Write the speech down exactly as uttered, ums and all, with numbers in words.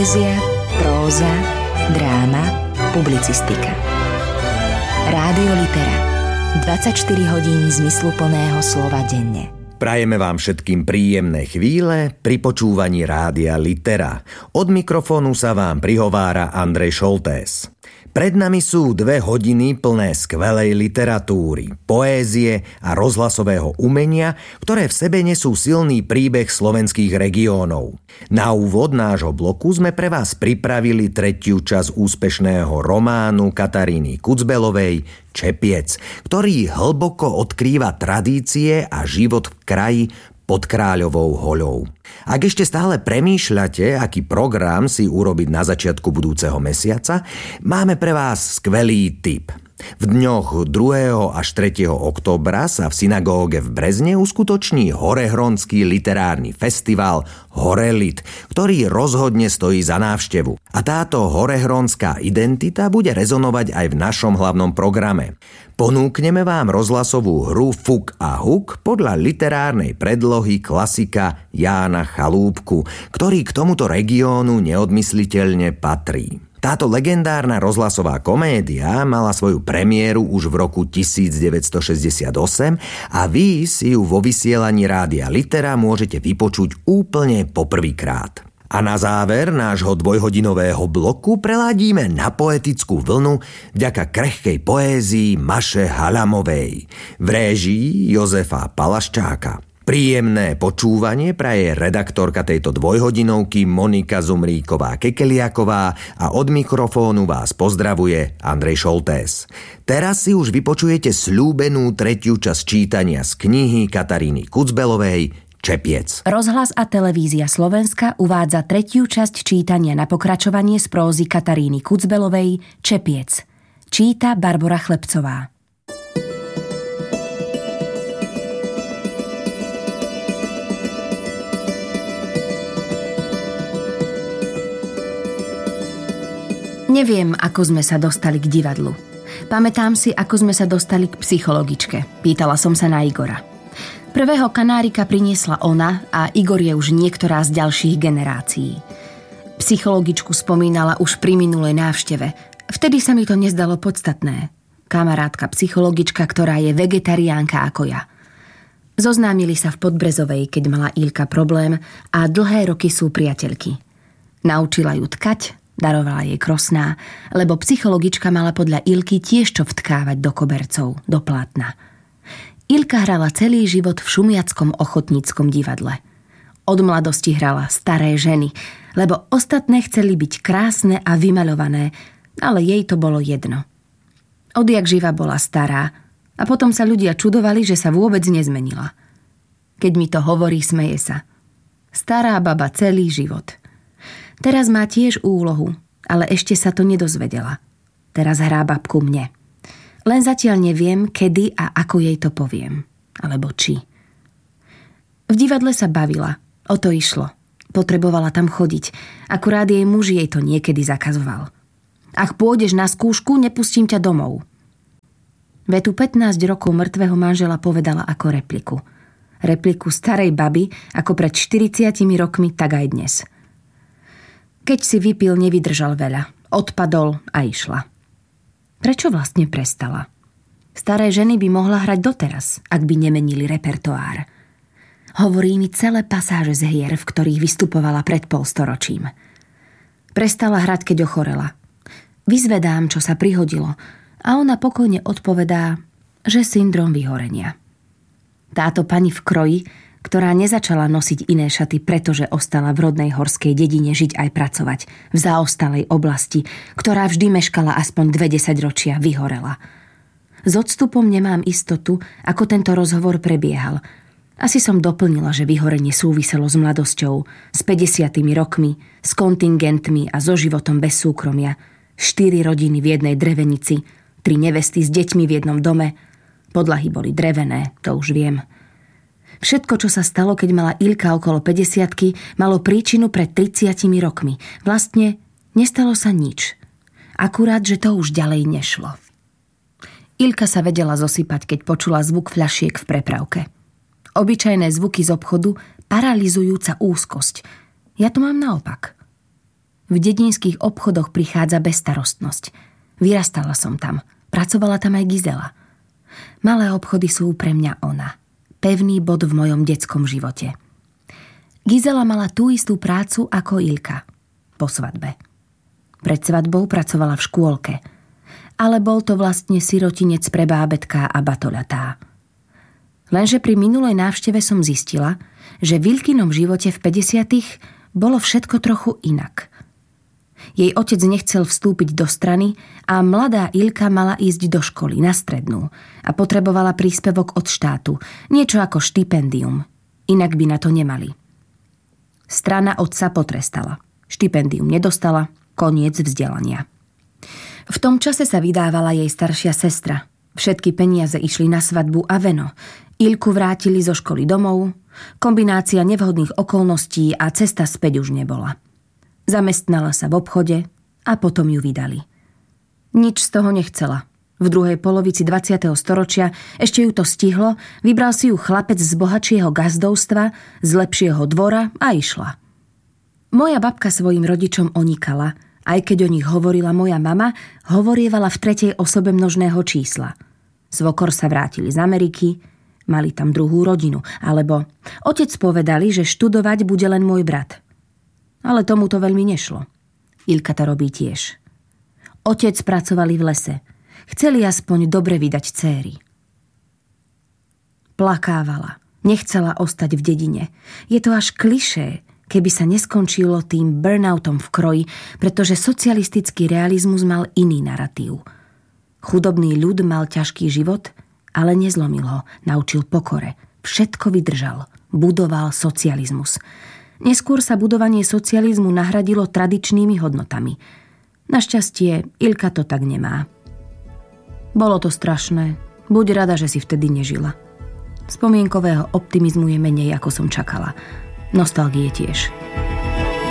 Poézia, próza, dráma, publicistika. Rádio Litera. dvadsaťštyri hodín zmysluplného slova denne. Prajeme vám všetkým príjemné chvíle pri počúvaní Rádia Litera. Od mikrofónu sa vám prihovára Andrej Šoltés. Pred nami sú dve hodiny plné skvelej literatúry, poézie a rozhlasového umenia, ktoré v sebe nesú silný príbeh slovenských regiónov. Na úvod nášho bloku sme pre vás pripravili tretiu časť úspešného románu Kataríny Kucbelovej Čepiec, ktorý hlboko odkrýva tradície a život v kraji pod Kráľovou hoľou. Ak ešte stále premýšľate, aký program si urobiť na začiatku budúceho mesiaca, máme pre vás skvelý tip. V dňoch druhého až tretieho októbra sa v synagóge v Brezne uskutoční Horehronský literárny festival Horelit, ktorý rozhodne stojí za návštevu. A táto horehronská identita bude rezonovať aj v našom hlavnom programe. Ponúkneme vám rozhlasovú hru Fuk a Huk podľa literárnej predlohy klasika Jána Chalúbku, ktorý k tomuto regiónu neodmysliteľne patrí. Táto legendárna rozhlasová komédia mala svoju premiéru už v roku devätnásťstošesťdesiatosem a vy si ju vo vysielaní Rádia Litera môžete vypočuť úplne poprvýkrát. A na záver nášho dvojhodinového bloku preladíme na poetickú vlnu vďaka krehkej poézii Maše Halamovej v réžii Jozefa Palaščáka. Príjemné počúvanie praje redaktorka tejto dvojhodinovky Monika Zumríková-Kekeliaková a od mikrofónu vás pozdravuje Andrej Šoltés. Teraz si už vypočujete sľúbenú tretiu časť čítania z knihy Kataríny Kucbelovej Čepiec. Rozhlas a televízia Slovenska uvádza tretiu časť čítania na pokračovanie z prózy Kataríny Kucbelovej Čepiec. Číta Barbora Chlebcová. Neviem, ako sme sa dostali k divadlu. Pamätám si, ako sme sa dostali k psychologičke. Pýtala som sa na Igora. Prvého kanárika priniesla ona a Igor je už niektorá z ďalších generácií. Psychologičku spomínala už pri minulej návšteve. Vtedy sa mi to nezdalo podstatné. Kamarátka psychologička, ktorá je vegetariánka ako ja. Zoznámili sa v Podbrezovej, keď mala Ilka problém a dlhé roky sú priateľky. Naučila ju tkať, darovala jej krosná, lebo psychologička mala podľa Ilky tiež čo vtkávať do kobercov, do plátna. Ilka hrala celý život v šumiackom ochotníckom divadle. Od mladosti hrala staré ženy, lebo ostatné chceli byť krásne a vymaľované, ale jej to bolo jedno. Odjak živa bola stará a potom sa ľudia čudovali, že sa vôbec nezmenila. Keď mi to hovorí, smeje sa. Stará baba celý život. Teraz má tiež úlohu, ale ešte sa to nedozvedela. Teraz hrá babku mne. Len zatiaľ neviem, kedy a ako jej to poviem. Alebo či. V divadle sa bavila. O to išlo. Potrebovala tam chodiť. Akurát jej muž jej to niekedy zakazoval. Ak pôjdeš na skúšku, nepustím ťa domov. Vetu pätnásť rokov mŕtvého manžela povedala ako repliku. Repliku starej baby, ako pred štyridsiatimi rokmi, tak aj dnes. Keď si vypil, nevydržal veľa. Odpadol a išla. Prečo vlastne prestala? Staré ženy by mohla hrať doteraz, ak by nemenili repertoár. Hovorí mi celé pasáže z hier, v ktorých vystupovala pred polstoročím. Prestala hrať, keď ochorela. Vyzvedám, čo sa prihodilo, a ona pokojne odpovedá, že syndrom vyhorenia. Táto pani v kroji, ktorá nezačala nosiť iné šaty, pretože ostala v rodnej horskej dedine žiť aj pracovať, v zaostalej oblasti, ktorá vždy meškala aspoň dve desaťročia, vyhorela. S odstupom nemám istotu, ako tento rozhovor prebiehal. Asi som doplnila, že vyhorenie súviselo s mladosťou, s päťdesiatimi rokmi, s kontingentmi a so životom bez súkromia. Štyri rodiny v jednej drevenici, tri nevesty s deťmi v jednom dome. Podlahy boli drevené, to už viem. Všetko, čo sa stalo, keď mala Ilka okolo päťdesiatky, malo príčinu pred tridsiatimi rokmi. Vlastne nestalo sa nič. Akurát, že to už ďalej nešlo. Ilka sa vedela zosypať, keď počula zvuk fľašiek v prepravke. Obyčajné zvuky z obchodu, paralyzujúca úzkosť. Ja to mám naopak. V dedinských obchodoch prichádza bezstarostnosť. Vyrastala som tam. Pracovala tam aj Gizela. Malé obchody sú pre mňa ona. Pevný bod v mojom detskom živote. Gizela mala tú istú prácu ako Ilka. Po svadbe. Pred svadbou pracovala v škôlke. Ale bol to vlastne sirotinec pre bábätká a batoľatá. Lenže pri minulej návšteve som zistila, že v Ilkinom živote v päťdesiatych bolo všetko trochu inak. Jej otec nechcel vstúpiť do strany a mladá Ilka mala ísť do školy na strednú a potrebovala príspevok od štátu, niečo ako štipendium. Inak by na to nemali. Strana otca potrestala. Štipendium nedostala, koniec vzdelania. V tom čase sa vydávala jej staršia sestra. Všetky peniaze išli na svadbu a veno. Ilku vrátili zo školy domov, kombinácia nevhodných okolností a cesta späť už nebola. Zamestnala sa v obchode a potom ju vydali. Nič z toho nechcela. V druhej polovici dvadsiateho storočia ešte ju to stihlo, vybral si ju chlapec z bohatšieho gazdovstva, z lepšieho dvora a išla. Moja babka svojim rodičom onikala, aj keď o nich hovorila moja mama, hovorievala v tretej osobe množného čísla. Svokor sa vrátili z Ameriky, mali tam druhú rodinu, alebo otec povedali, že študovať bude len môj brat. Ale tomu to veľmi nešlo. Ilka to robí tiež. Otec pracovali v lese. Chceli aspoň dobre vydať céry. Plakávala. Nechcela ostať v dedine. Je to až klišé, keby sa neskončilo tým burnoutom v kroji, pretože socialistický realizmus mal iný naratív. Chudobný ľud mal ťažký život, ale nezlomil ho, naučil pokore. Všetko vydržal. Budoval socializmus. Neskôr sa budovanie socializmu nahradilo tradičnými hodnotami. Našťastie, Ilka to tak nemá. Bolo to strašné. Buď rada, že si vtedy nežila. Spomienkového optimizmu je menej, ako som čakala. Nostalgie tiež.